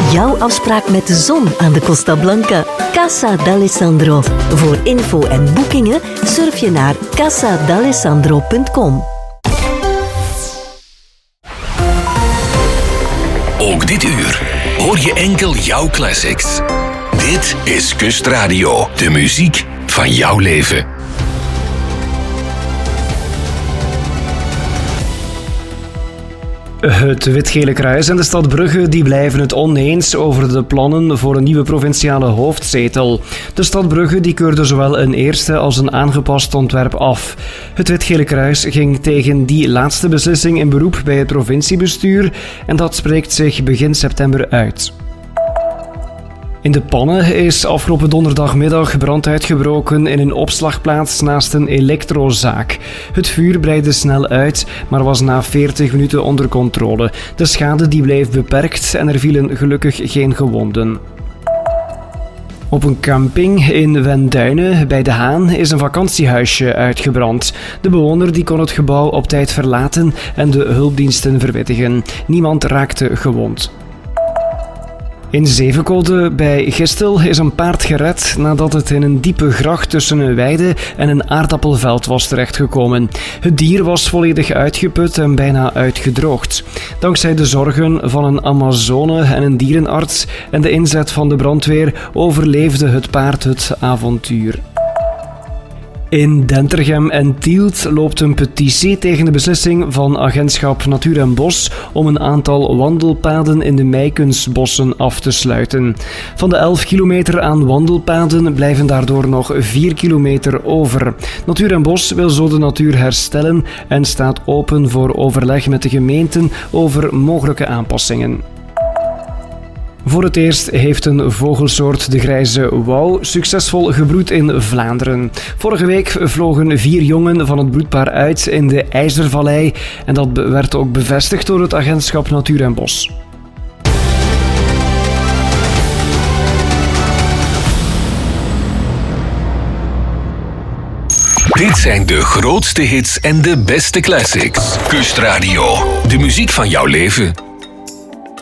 Jouw afspraak met de zon aan de Costa Blanca. Casa d'Alessandro. Voor info en boekingen surf je naar casadalessandro.com. Ook dit uur hoor je enkel jouw classics. Dit is Kustradio, de muziek van jouw leven. Het Wit-Gele Kruis en de stad Brugge die blijven het oneens over de plannen voor een nieuwe provinciale hoofdzetel. De stad Brugge die keurde zowel een eerste als een aangepast ontwerp af. Het Wit-Gele Kruis ging tegen die laatste beslissing in beroep bij het provinciebestuur en dat spreekt zich begin september uit. In de Pannen is afgelopen donderdagmiddag brand uitgebroken in een opslagplaats naast een elektrozaak. Het vuur breidde snel uit, maar was na 40 minuten onder controle. De schade die bleef beperkt en er vielen gelukkig geen gewonden. Op een camping in Wenduinen bij De Haan is een vakantiehuisje uitgebrand. De bewoner die kon het gebouw op tijd verlaten en de hulpdiensten verwittigen. Niemand raakte gewond. In Zevenkode bij Gistel is een paard gered nadat het in een diepe gracht tussen een weide en een aardappelveld was terechtgekomen. Het dier was volledig uitgeput en bijna uitgedroogd. Dankzij de zorgen van een Amazone en een dierenarts en de inzet van de brandweer overleefde het paard het avontuur. In Dentergem en Tielt loopt een petitie tegen de beslissing van agentschap Natuur en Bos om een aantal wandelpaden in de Meikensbossen af te sluiten. Van de 11 kilometer aan wandelpaden blijven daardoor nog 4 kilometer over. Natuur en Bos wil zo de natuur herstellen en staat open voor overleg met de gemeenten over mogelijke aanpassingen. Voor het eerst heeft een vogelsoort, de grijze wouw, succesvol gebroed in Vlaanderen. Vorige week vlogen 4 jongen van het broedpaar uit in de IJzervallei en dat werd ook bevestigd door het agentschap Natuur en Bos. Dit zijn de grootste hits en de beste classics. Kustradio, de muziek van jouw leven.